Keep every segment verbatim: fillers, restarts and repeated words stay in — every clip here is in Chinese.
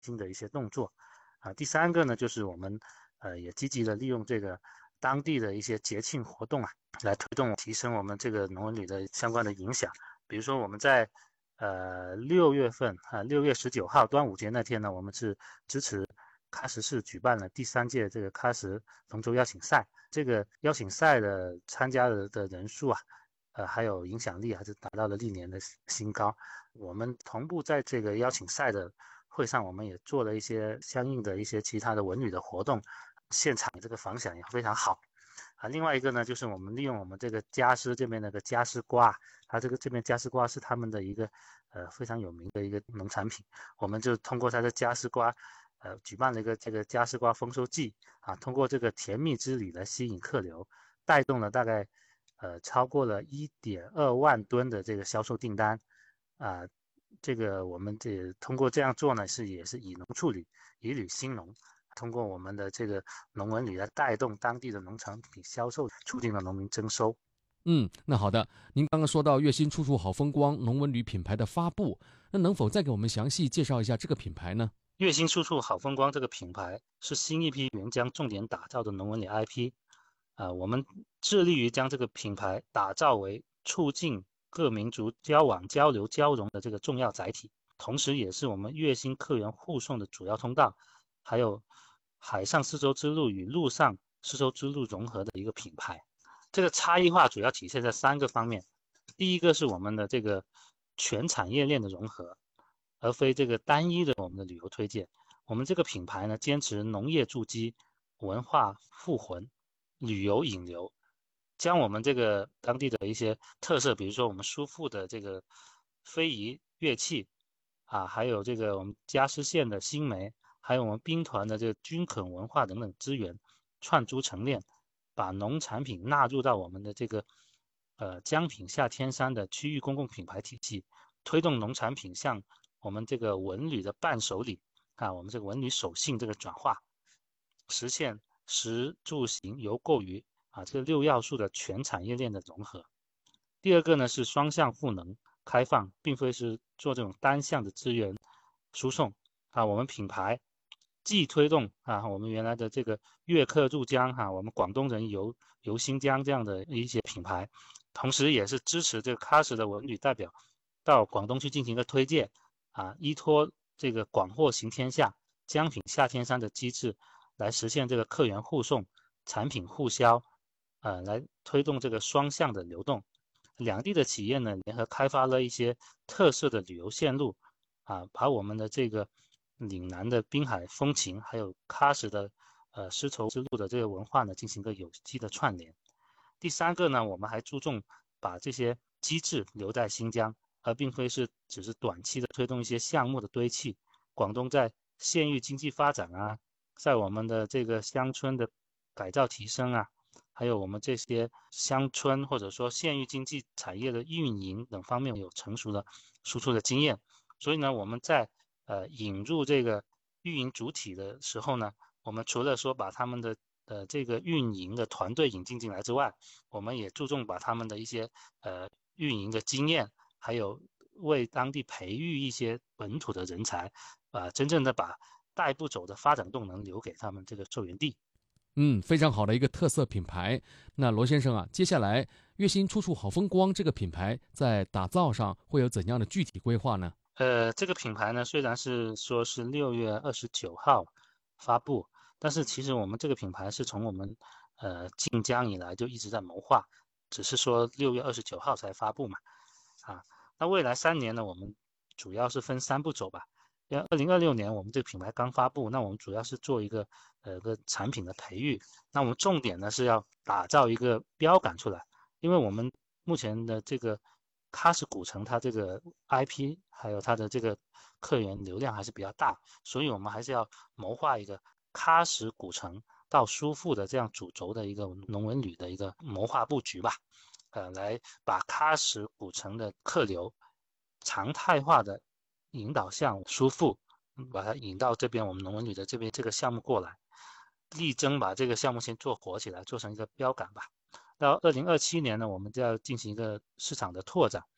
新的一些动作啊。第三个呢，就是我们呃也积极的利用这个当地的一些节庆活动啊，来推动提升我们这个农文旅的相关的影响。比如说我们在呃六月份啊，六月十九号端午节那天呢，我们是支持喀什市举办了第三届这个喀什龙舟邀请赛。这个邀请赛的参加的的人数啊，呃，还有影响力还是达到了历年的新高。我们同步在这个邀请赛的会上，我们也做了一些相应的一些其他的文旅的活动，现场这个反响也非常好。啊，另外一个呢，就是我们利用我们这个嘉实这边那个嘉实瓜，它这个这边嘉实瓜是他们的一个呃非常有名的一个农产品，我们就通过它的嘉实瓜，呃，举办了一个这个嘉实瓜丰收季啊，通过这个甜蜜之旅来吸引客流，带动了大概呃超过了一点二万吨的这个销售订单啊。这个我们这通过这样做呢，是也是以农促旅，以旅兴农。通过我们的这个农文旅来带动当地的农产品销售，促进了农民增收。 嗯，那好的，您刚刚说到月薪处处好风光农文旅品牌的发布，那能否再给我们详细介绍一下这个品牌呢？ 月薪处处好风光这个品牌是新一批原浆重点打造的农文旅 I P，啊、呃，我们致力于将这个品牌打造为促进各民族交往、交流、交融的这个重要载体，同时也是我们月薪客源护送的主要通道，还有海上丝绸之路与陆上丝绸之路融合的一个品牌。这个差异化主要体现在三个方面，第一个是我们的这个全产业链的融合，而非这个单一的我们的旅游推荐。我们这个品牌呢，坚持农业筑基、文化复魂、旅游引流，将我们这个当地的一些特色，比如说我们叔父的这个非遗乐器啊，还有这个我们嘉实县的新梅，还有我们兵团的这个军垦文化等等资源串珠成链，把农产品纳入到我们的这个呃江品下天山的区域公共品牌体系，推动农产品向我们这个文旅的伴手礼啊，我们这个文旅手信这个转化，实现食住行游购娱啊这个六要素的全产业链的融合。第二个呢是双向赋能开放，并非是做这种单向的资源输送啊。我们品牌既推动啊我们原来的这个粤客入江哈、啊，我们广东人游游新疆这样的一些品牌，同时也是支持这个喀什的文旅代表到广东去进行一个推荐啊，依托这个广货行天下、江品下天山的机制，来实现这个客源互送、产品互销，呃，来推动这个双向的流动。两地的企业呢，联合开发了一些特色的旅游线路，啊，把我们的这个岭南的滨海风情，还有喀什的呃丝绸之路的这个文化呢，进行一个有机的串联。第三个呢，我们还注重把这些机制留在新疆，而并非是只是短期的推动一些项目的堆砌。广东在县域经济发展啊，在我们的这个乡村的改造提升啊，还有我们这些乡村或者说县域经济产业的运营等方面有成熟的输出的经验，所以呢，我们在呃引入这个运营主体的时候呢，我们除了说把他们的呃这个运营的团队引进进来之外，我们也注重把他们的一些呃运营的经验，还有为当地培育一些本土的人才，啊、呃，真正的把带不走的发展动能留给他们这个受源地。 嗯，非常好的一个特色品牌。那罗先生啊，接下来月薪处处好风光这个品牌在打造上会有怎样的具体规划呢？ 呃，这个品牌呢，虽然是说是六月二十九号发布，但是其实我们这个品牌是从我们呃晋江以来就一直在谋划，只是说六月二十九号才发布嘛。啊，那未来三年呢，我们主要是分三步走吧。因为二零二六年我们这个品牌刚发布，那我们主要是做一个呃个产品的培育，那我们重点呢是要打造一个标杆出来，因为我们目前的这个喀什古城，它这个 I P 还有它的这个客源流量还是比较大，所以我们还是要谋划一个喀什古城到苏富的这样主轴的一个农文旅的一个谋划布局吧。呃，来把喀什古城的客流常态化的引导向苏富，把它引到这边我们农文旅的这边这个项目过来，力争把这个项目先做火起来，做成一个标杆吧。到二零二七年呢，我们就要进行一个市场的拓展，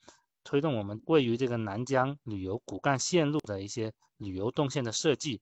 推动我们位于这个南疆旅游骨干线路的一些旅游动线的设计，